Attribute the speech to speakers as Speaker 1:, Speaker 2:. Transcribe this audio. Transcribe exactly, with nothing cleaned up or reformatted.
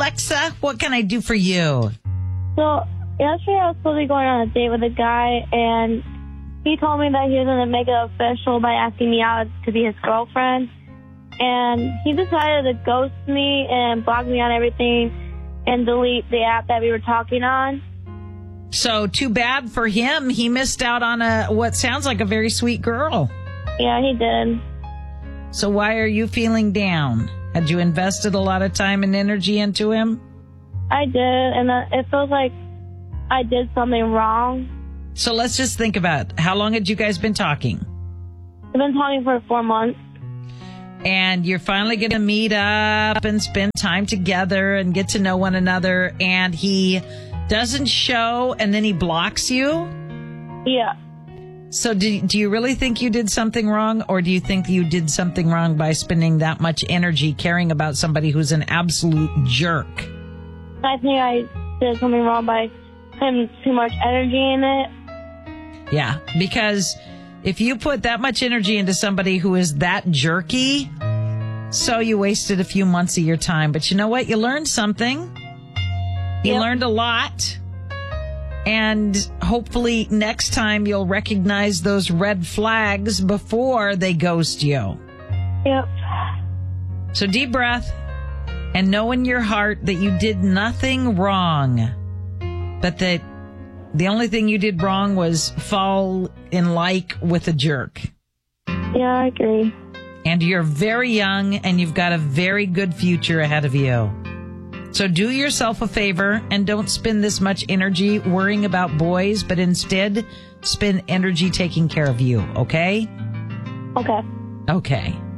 Speaker 1: Alexa. What can I do for you?
Speaker 2: So, yesterday I was supposed to be going on a date with a guy, and he told me that he was going to make it official by asking me out to be his girlfriend. And he decided to ghost me and block me on everything and delete the app that we were talking on.
Speaker 1: So, too bad for him. He missed out on a what sounds like a very sweet girl.
Speaker 2: Yeah, he did.
Speaker 1: So why are you feeling down? Had you invested a lot of time and energy into him?
Speaker 2: I did, and uh, it feels like I did something wrong.
Speaker 1: So let's just think about it. How long had you guys been talking?
Speaker 2: We've been talking for four months.
Speaker 1: And you're finally going to meet up and spend time together and get to know one another, and he doesn't show, and then he blocks you?
Speaker 2: Yeah.
Speaker 1: So do, do you really think you did something wrong, or do you think you did something wrong by spending that much energy caring about somebody who's an absolute jerk?
Speaker 2: I think I did something wrong by putting too much energy in it.
Speaker 1: Yeah, because if you put that much energy into somebody who is that jerky, so you wasted a few months of your time. But you know what? You learned something. You
Speaker 2: Yep.
Speaker 1: learned a lot. And hopefully next time you'll recognize those red flags before they ghost you.
Speaker 2: Yep.
Speaker 1: So deep breath and know in your heart that you did nothing wrong, but that the only thing you did wrong was fall in like with a jerk.
Speaker 2: Yeah, I agree.
Speaker 1: And you're very young and you've got a very good future ahead of you. So do yourself a favor and don't spend this much energy worrying about boys, but instead spend energy taking care of you, okay?
Speaker 2: Okay.
Speaker 1: Okay.